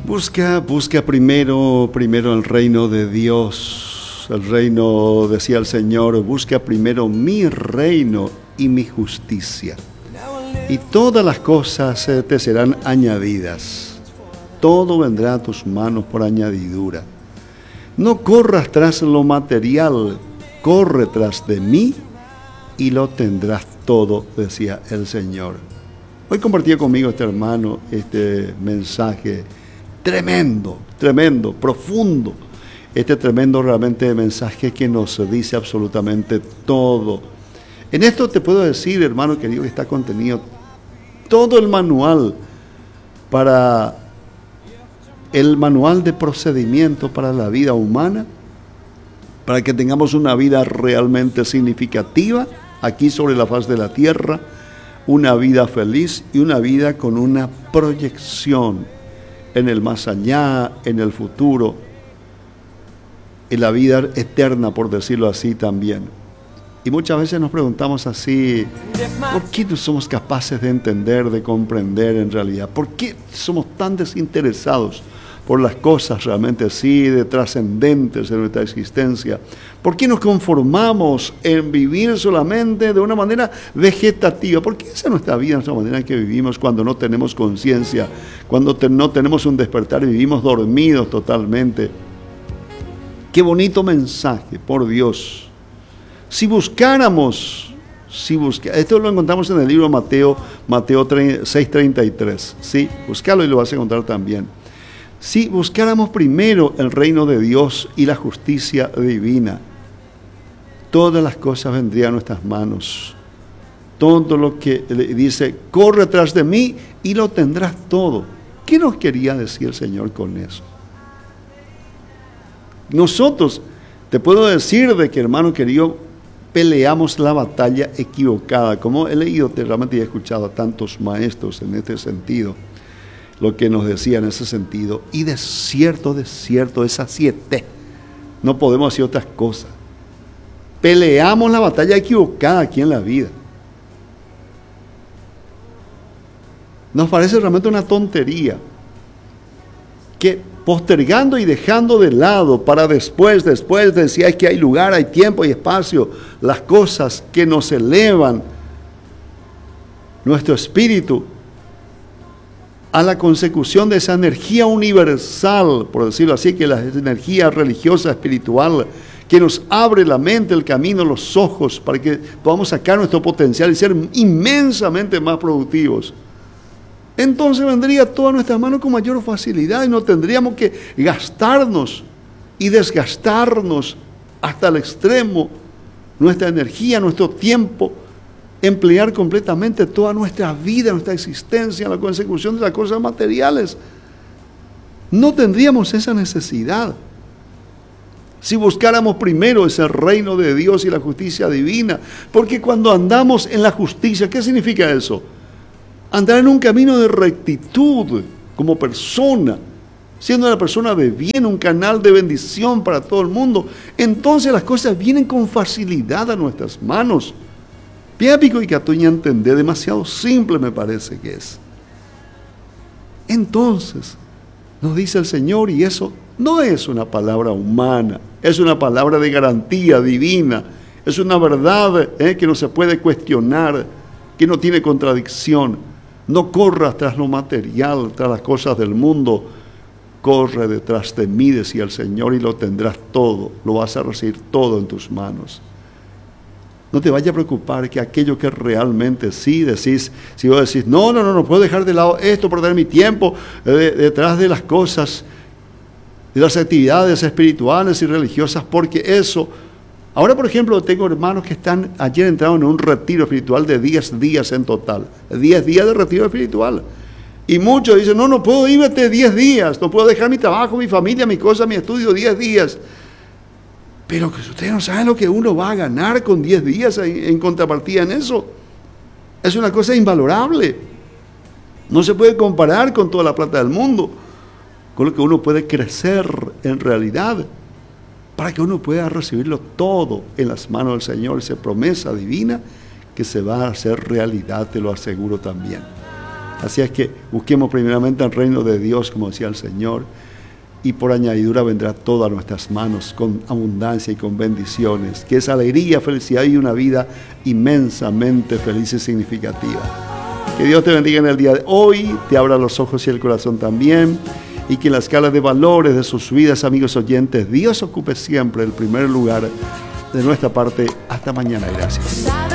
Busca primero el reino de Dios. El reino, decía el Señor, busca primero mi reino y mi justicia. Y todas las cosas te serán añadidas. Todo vendrá a tus manos por añadidura. No corras tras lo material, corre tras de mí y lo tendrás todo, decía el Señor. Hoy compartía conmigo este hermano este mensaje tremendo, profundo. Este tremendo realmente mensaje que nos dice absolutamente todo. En esto te puedo decir, hermano querido, que está contenido todo el manual de procedimiento para la vida humana, para que tengamos una vida realmente significativa aquí sobre la faz de la tierra, una vida feliz y una vida con una proyección en el más allá, en el futuro, en la vida eterna, por decirlo así también. Y muchas veces nos preguntamos así, ¿por qué no somos capaces de entender, de comprender en realidad? ¿Por qué somos tan desinteresados por las cosas realmente así, de trascendentes en nuestra existencia? ¿Por qué nos conformamos en vivir solamente de una manera vegetativa? ¿Por qué esa es nuestra vida, nuestra manera en que vivimos cuando no tenemos conciencia, cuando no tenemos un despertar y vivimos dormidos totalmente? Qué bonito mensaje, por Dios. Esto lo encontramos en el libro de Mateo 6:33, ¿sí? Búscalo y lo vas a encontrar también. Si buscáramos primero el reino de Dios y la justicia divina, todas las cosas vendrían a nuestras manos. Todo lo que dice, corre tras de mí y lo tendrás todo. ¿Qué nos quería decir el Señor con eso? Nosotros, te puedo decir de que, hermano querido, peleamos la batalla equivocada. Como he leído, realmente he escuchado a tantos maestros en este sentido, lo que nos decía en ese sentido. Y de cierto, es así. No podemos hacer otras cosas. Peleamos la batalla equivocada aquí en la vida. Nos parece realmente una tontería que postergando y dejando de lado para después de si hay que hay lugar, hay tiempo y espacio, las cosas que nos elevan nuestro espíritu a la consecución de esa energía universal, por decirlo así, que la energía religiosa, espiritual, que nos abre la mente, el camino, los ojos, para que podamos sacar nuestro potencial y ser inmensamente más productivos. Entonces vendría todo a nuestras manos con mayor facilidad y no tendríamos que gastarnos y desgastarnos hasta el extremo nuestra energía, nuestro tiempo, emplear completamente toda nuestra vida, nuestra existencia en la consecución de las cosas materiales. No tendríamos esa necesidad. Si buscáramos primero ese reino de Dios y la justicia divina, porque cuando andamos en la justicia, ¿qué significa eso? Andar en un camino de rectitud como persona, siendo una persona de bien, un canal de bendición para todo el mundo, entonces las cosas vienen con facilidad a nuestras manos. Bien pico y catuña entender, demasiado simple me parece que es. Entonces, nos dice el Señor, y eso no es una palabra humana, es una palabra de garantía divina, es una verdad que no se puede cuestionar, que no tiene contradicción. No corras tras lo material, tras las cosas del mundo. Corre detrás de mí, decía el Señor, y lo tendrás todo. Lo vas a recibir todo en tus manos. No te vayas a preocupar que aquello que realmente sí decís, si vos decís, no puedo dejar de lado esto, perder mi tiempo detrás de las cosas, de las actividades espirituales y religiosas, porque eso... Ahora, por ejemplo, tengo hermanos que ayer entraron en un retiro espiritual de 10 días en total. 10 días de retiro espiritual. Y muchos dicen, no puedo irme 10 días, no puedo dejar mi trabajo, mi familia, mi cosa, mi estudio 10 días. Pero que ustedes no saben lo que uno va a ganar con 10 días en contrapartida en eso. Es una cosa invalorable. No se puede comparar con toda la plata del mundo, con lo que uno puede crecer en realidad, para que uno pueda recibirlo todo en las manos del Señor, esa promesa divina que se va a hacer realidad, te lo aseguro también. Así es que busquemos primeramente el reino de Dios, como decía el Señor, y por añadidura vendrá todo a nuestras manos con abundancia y con bendiciones, que es alegría, felicidad y una vida inmensamente feliz y significativa. Que Dios te bendiga en el día de hoy, te abra los ojos y el corazón también, y que en la escala de valores de sus vidas, amigos oyentes, Dios ocupe siempre el primer lugar de nuestra parte. Hasta mañana, gracias.